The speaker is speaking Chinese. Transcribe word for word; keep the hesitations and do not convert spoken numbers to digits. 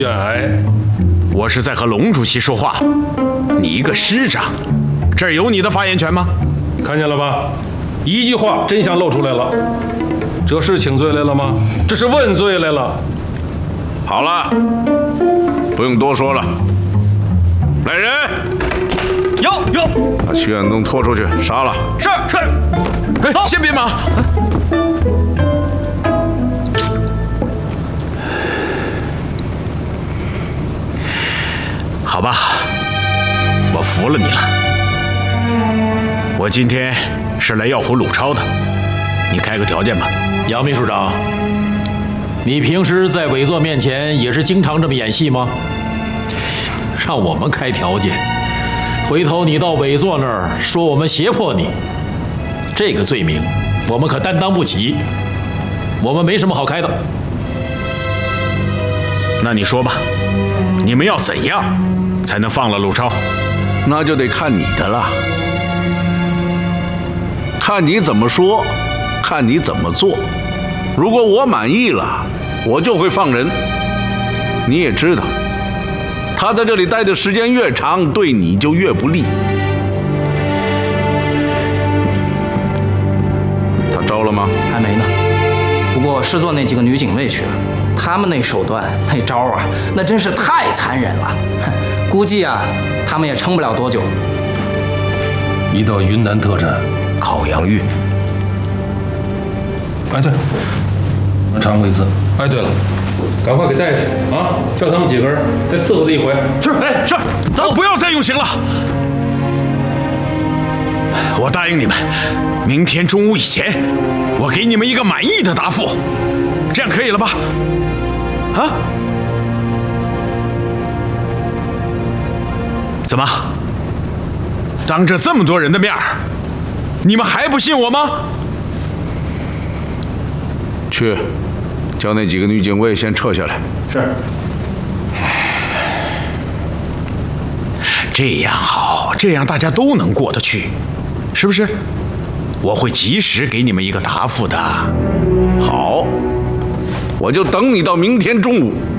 哎， 我是在和龙主席说话，你一个师长，这儿有你的发言权吗？ 看见了吧？一句话，真相露出来了。这是请罪来了吗？这是问罪来了。 好了，不用多说了。来人， 有有， 把徐远东拖出去，杀了。 是是。 哎，先别忙。好吧，我服了你了。我今天是来要回鲁超的，你开个条件吧。 杨秘书长，你平时在委座面前也是经常这么演戏吗？让我们开条件，回头你到委座那儿说我们胁迫你，这个罪名我们可担当不起，我们没什么好开的。 那你说吧，你们要怎样才能放了鲁超？ 那就得看你的了，看你怎么说，看你怎么做。如果我满意了，我就会放人。你也知道，他在这里待的时间越长，对你就越不利。他招了吗？ 还没呢，不过是做那几个女警卫去了。他们那手段那招啊，那真是太残忍了。估计啊，他们也撑不了多久。 一到云南特产， 烤洋芋。 哎，对，常过一次。哎，对了，赶快给大夫啊，叫他们几个人再伺候他一回。 是，哎，是，咱们不要再用刑了。我答应你们，明天中午以前，我给你们一个满意的答复，这样可以了吧？啊？怎么？当着这么多人的面儿，你们还不信我吗？ 去，叫那几个女警卫先撤下来。 是。 这样好，这样大家都能过得去，是不是？我会及时给你们一个答复的。 好，我就等你到明天中午。